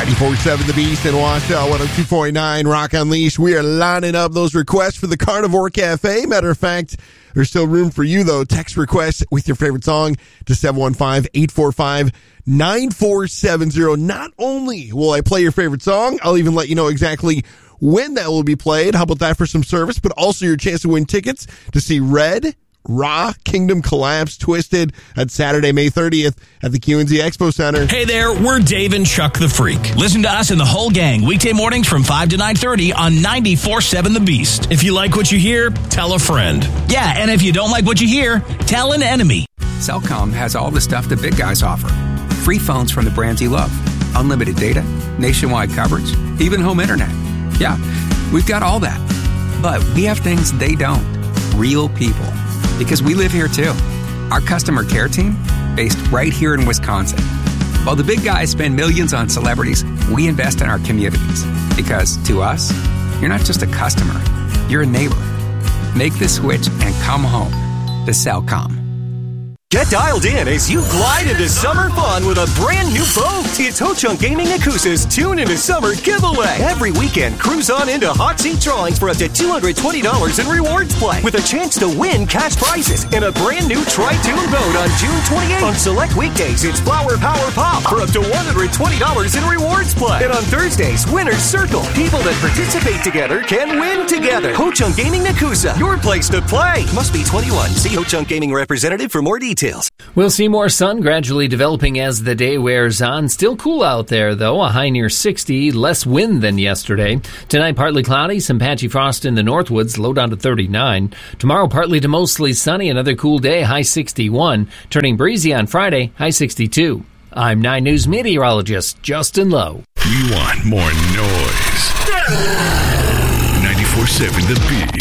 94.7 The Beast in Washoe, 102.9 Rock Unleashed. We are lining up those requests for the Carnivore Cafe. Matter of fact, there's still room for you, though. Text requests with your favorite song to 715-845-9470. Not only will I play your favorite song, I'll even let you know exactly when that will be played. How about that for some service? But also your chance to win tickets to see Red, Raw, Kingdom Collapse, Twisted on Saturday, May 30th at the QNZ Expo Center. Hey there, we're Dave and Chuck the Freak. Listen to us and the whole gang weekday mornings from 5 to 9:30 on 94.7 The Beast. If you like what you hear, tell a friend. Yeah, and if you don't like what you hear, tell an enemy. Cellcom has all the stuff the big guys offer. Free phones from the brands you love. Unlimited data, nationwide coverage, even home internet. Yeah, we've got all that. But we have things they don't. Real people. Because we live here too. Our customer care team, based right here in Wisconsin. While the big guys spend millions on celebrities, we invest in our communities. Because to us, you're not just a customer, you're a neighbor. Make the switch and come home to Cellcom. Get dialed in as you glide into summer fun with a brand new boat. It's Ho-Chunk Gaming Yakuza's Tune into Summer giveaway. Every weekend, cruise on into hot seat drawings for up to $220 in rewards play with a chance to win cash prizes and a brand new Tri-Tune boat on June 28th. On select weekdays, it's Flower Power Pop for up to $120 in rewards play. And on Thursdays, Winner's Circle. People that participate together can win together. Ho-Chunk Gaming Yakuza, your place to play. Must be 21. See Ho-Chunk Gaming representative for more details. We'll see more sun gradually developing as the day wears on. Still cool out there, though. A high near 60, less wind than yesterday. Tonight, partly cloudy, some patchy frost in the Northwoods, low down to 39. Tomorrow, partly to mostly sunny, another cool day, high 61. Turning breezy on Friday, high 62. I'm 9 News meteorologist Justin Lowe. You want more noise. 94.7 The Beast.